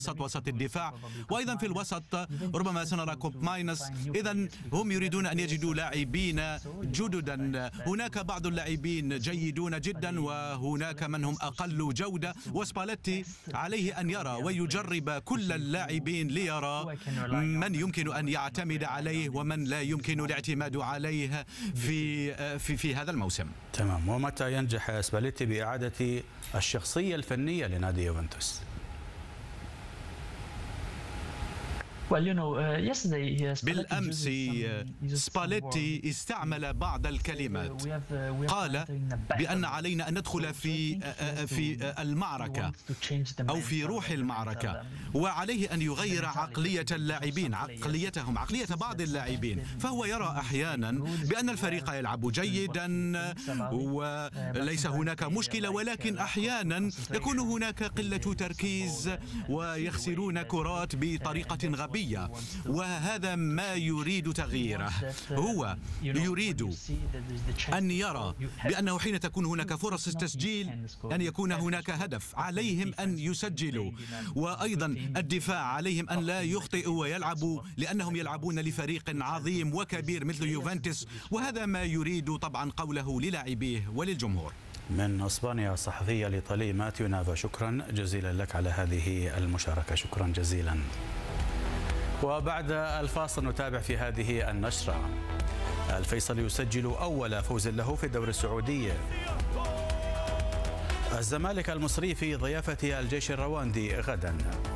وسط الدفاع، وأيضا في الوسط ربما سنرى كوب ماينس. إذا هم يريدون أن يجدوا لاعبين جددا، هناك بعض اللاعبين جيدون جدا وهناك من هم أقل جودة، وسباليتي عليه أن يرى ويجرب كل اللاعبين ليرى من يمكن أن يعتمد عليه ومن لا يمكن الاعتماد عليه في هذا الموسم. تمام. ومتى ينجح سباليتي بإعادة الشخصية الفنية لنادي يوفنتوس؟ بالأمس سباليتي استعمل بعض الكلمات، قال بأن علينا أن ندخل في المعركة أو في روح المعركة، وعليه أن يغير عقلية اللاعبين، عقلية بعض اللاعبين. فهو يرى أحيانا بأن الفريق يلعب جيدا وليس هناك مشكلة، ولكن أحيانا يكون هناك قلة تركيز ويخسرون كرات بطريقة غبية، وهذا ما يريد تغييره. هو يريد أن يرى بأنه حين تكون هناك فرص التسجيل أن يكون هناك هدف، عليهم أن يسجلوا، وأيضا الدفاع عليهم أن لا يخطئوا ويلعبوا، لأنهم يلعبون لفريق عظيم وكبير مثل يوفنتوس، وهذا ما يريد طبعا قوله للاعبيه وللجمهور. من اسبانيا الصحفي الإيطالي ماتيو نافا، شكرا جزيلا لك على هذه المشاركة. شكرا جزيلا. وبعد الفاصل نتابع في هذه النشرة. الفيصل يسجل أول فوز له في الدوري السعودي. الزمالك المصري في ضيافة الجيش الرواندي غدا.